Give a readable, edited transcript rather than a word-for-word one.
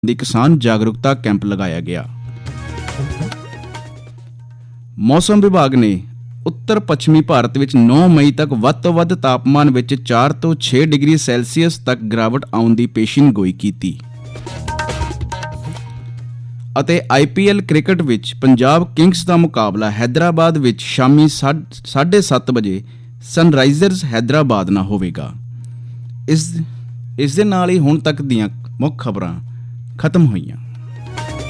ਦੀ ਕਿਸਾਨ ਜਾਗਰੂਕਤਾ ਕੈਂਪ ਲਗਾਇਆ ਗਿਆ। ਮੌਸਮ ਵਿਭਾਗ ਨੇ ਉੱਤਰ ਪੱਛਮੀ ਭਾਰਤ ਵਿੱਚ 9 ਮਈ ਤੱਕ ਵੱਧ ਤੋਂ ਵੱਧ ਤਾਪਮਾਨ ਵਿੱਚ 4 ਤੋਂ 6 ਡਿਗਰੀ ਸੈਲਸੀਅਸ ਤੱਕ ਗਿਰਾਵਟ ਆਉਣ ਦੀ ਪੇਸ਼ੀਨਗੋਈ ਕੀਤੀ। ਅਤੇ IPL ਕ੍ਰਿਕਟ ਵਿੱਚ ਪੰਜਾਬ ਕਿੰਗਸ ਦਾ ਮੁਕਾਬਲਾ ਹੈਦਰਾਬਾਦ ਵਿੱਚ ਸ਼ਾਮੀ 7:30 ਵਜੇ ਸਨਰਾਈਜ਼ਰਸ ਹੈਦਰਾਬਾਦ ਨਾਲ ਹੋਵੇਗਾ। ਇਸ ਦੇ ਨਾਲ ਹੀ ਹੁਣ ਤੱਕ ਦੀਆਂ ਮੁੱਖ ਖਬਰਾਂ ਖਤਮ ਹੋਈਆਂ।